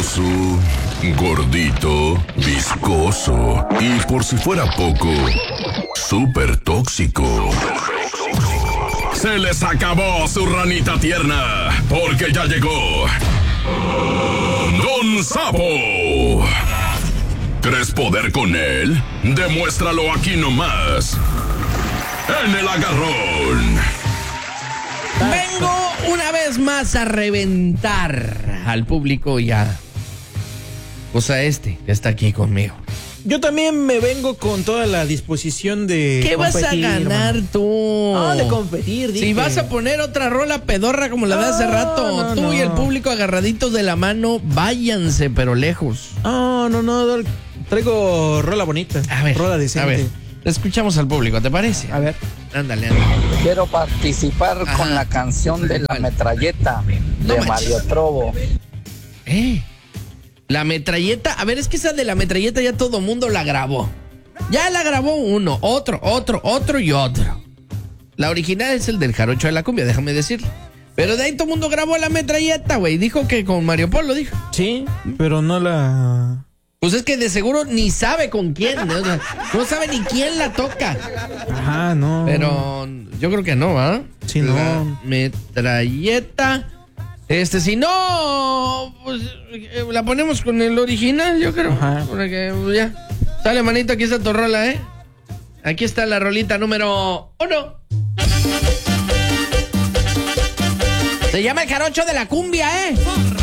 grasoso, gordito, viscoso y, por si fuera poco, súper tóxico. Se les acabó su ranita tierna, porque ya llegó Don Sapo. ¿Crees poder con él? Demuéstralo aquí nomás, en El Agarrón. Vengo una vez más a reventar al público y a... O sea, que está aquí conmigo. Yo también me vengo con toda la disposición de ¿Qué vas a ganar, hermano, tú? Ah, de competir, dije. Si vas a poner otra rola pedorra como la de hace rato, tú y el público agarraditos de la mano, váyanse, pero lejos. No, traigo rola bonita. A ver, rola decente. A ver, escuchamos al público, ¿te parece? A ver. Ándale. Quiero participar con la canción de La Metralleta de Mario Trovo. La metralleta, a ver, es que esa de la metralleta ya todo mundo la grabó. Ya la grabó uno, otro y otro. La original es el del Jarocho de la Cumbia, déjame decirle. Pero de ahí todo mundo grabó la metralleta, güey. Dijo que con Mario Polo, dijo. Sí, pero no la... Pues es que de seguro ni sabe con quién, no sabe ni quién la toca. Ajá, no. Pero yo creo que no, ¿va? Sí, La no. metralleta. Si no, pues la ponemos con el original, yo creo. Ajá. Porque ya. Sale, manito, aquí está tu rola, ¿eh? Aquí está la rolita número 1. Se llama El Jarocho de la Cumbia, ¿eh?